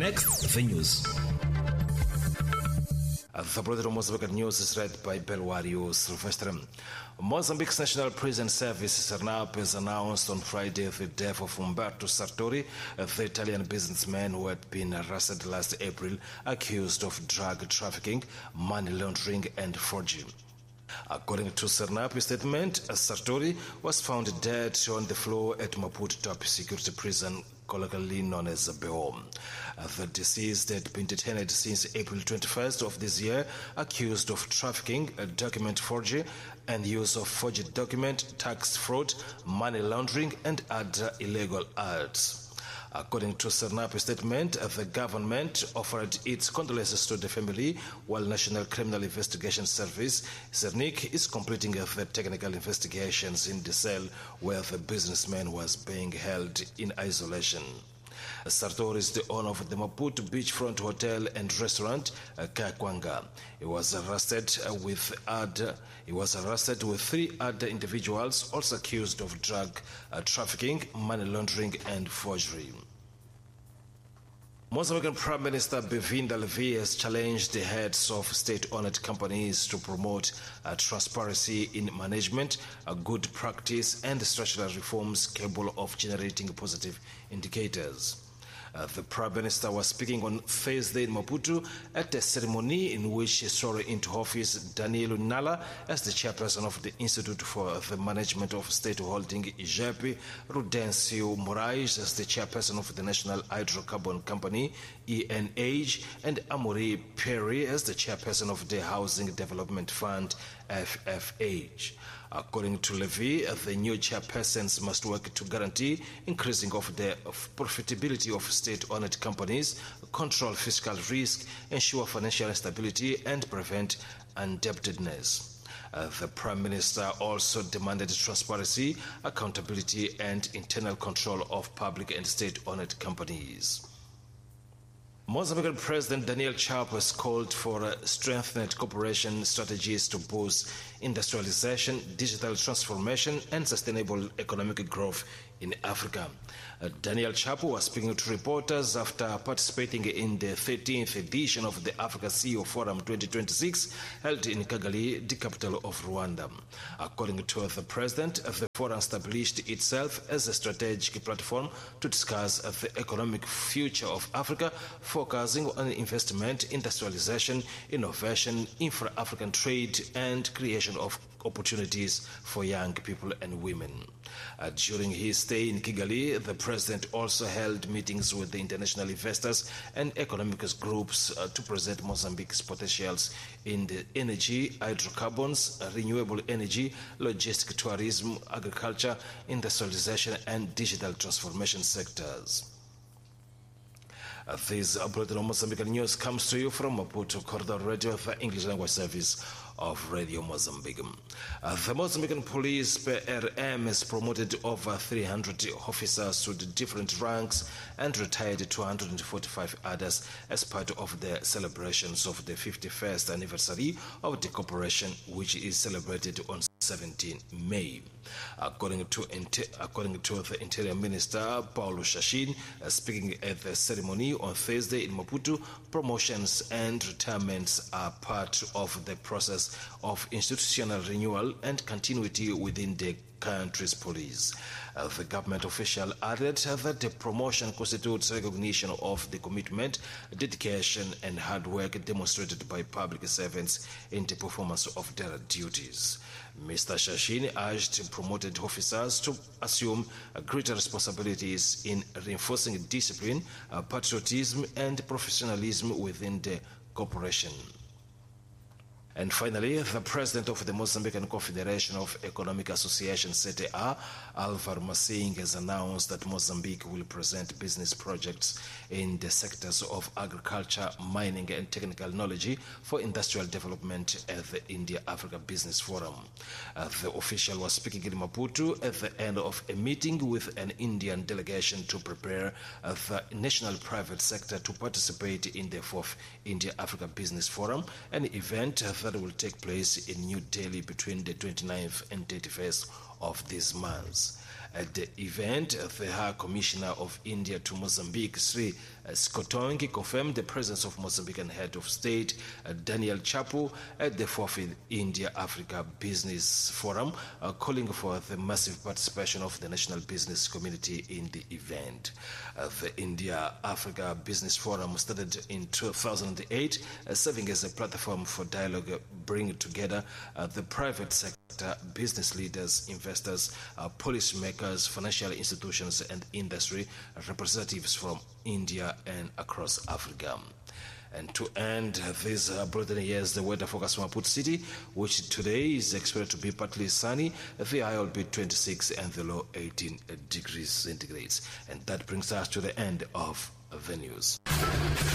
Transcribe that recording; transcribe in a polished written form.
Next, the news. The Bulletin of Mozambique News is read by Belwario Silvestre. Mozambique's National Prison Service, SERNAP, has announced on Friday the death of Umberto Sartori, the Italian businessman who had been arrested last April, accused of drug trafficking, money laundering, and forgery. According to SERNAP's statement, Sartori was found dead on the floor at Maputo Top Security Prison, colloquially known as Beom. The deceased had been detained since April 21st of this year, accused of trafficking, document forgery, and use of forged document, tax fraud, money laundering, and other illegal acts. According to SERNAP's statement, the government offered its condolences to the family, while National Criminal Investigation Service, SERNIC, is completing the technical investigations in the cell where the businessman was being held in isolation. Sartori is the owner of the Maputo Beachfront Hotel and Restaurant, Kakwanga. He was arrested with 3 other individuals also accused of drug trafficking, money laundering, and forgery. Mozambican Prime Minister Bevinda Levi has challenged the heads of state-owned companies to promote transparency in management, good practice, and structural reforms capable of generating positive indicators. The Prime Minister was speaking on Thursday in Maputo at a ceremony in which he swore into office Daniel Nala as the chairperson of the Institute for the Management of State Holding, IJEP, Rudencio Moraes as the chairperson of the National Hydrocarbon Company, ENH, and Amori Perry as the chairperson of the Housing Development Fund, FFH. According to Levy, the new chairpersons must work to guarantee increasing of the profitability of state-owned companies, control fiscal risk, ensure financial stability, and prevent indebtedness. The Prime Minister also demanded transparency, accountability, and internal control of public and state-owned companies. Mozambican President Daniel Chapo has called for strengthened cooperation strategies to boost industrialization, digital transformation, and sustainable economic growth in Africa. Daniel Chapo was speaking to reporters after participating in the 13th edition of the Africa CEO Forum 2026 held in Kigali, the capital of Rwanda. According to the president, the forum established itself as a strategic platform to discuss the economic future of Africa, focusing on investment, industrialization, innovation, intra-African trade, and creation of opportunities for young people and women. During his stay in Kigali, the president also held meetings with the international investors and economic groups to present Mozambique's potentials in the energy, hydrocarbons, renewable energy, logistics, tourism, agriculture, industrialization, and digital transformation sectors. This Bulletin of Mozambican News comes to you from Maputo Corridor Radio, the English language service of Radio Mozambique. The Mozambican Police PRM has promoted over 300 officers to the different ranks and retired 245 others as part of the celebrations of the 51st anniversary of the corporation, which is celebrated on 17 May. According to the Interior Minister Paulo Shashin, speaking at the ceremony on Thursday in Maputo, promotions and retirements are part of the process of institutional renewal and continuity within the country's police. The government official added that the promotion constitutes recognition of the commitment, dedication, and hard work demonstrated by public servants in the performance of their duties. Mr. Shashin urged promoted officers to assume greater responsibilities in reinforcing discipline, patriotism, and professionalism within the corporation. And finally, the president of the Mozambican Confederation of Economic Associations, CTA, Alvaro Masing, has announced that Mozambique will present business projects in the sectors of agriculture, mining, and technical knowledge for industrial development at the India-Africa Business Forum. The official was speaking in Maputo at the end of a meeting with an Indian delegation to prepare the national private sector to participate in the 4th India-Africa Business Forum, an event that will take place in New Delhi between the 29th and 31st of this month. At the event, the High Commissioner of India to Mozambique, Sri Skotongi, confirmed the presence of Mozambican Head of State Daniel Chapo at the 4th India-Africa Business Forum, calling for the massive participation of the national business community in the event. The India-Africa Business Forum started in 2008, serving as a platform for dialogue, bringing together the private sector, business leaders, investors, policymakers, financial institutions, and industry representatives from India and across Africa. And to end this bulletin, here's the weather forecast from Maputo City, which today is expected to be partly sunny. The high will be 26 and the low 18 degrees centigrade. And that brings us to the end of the news.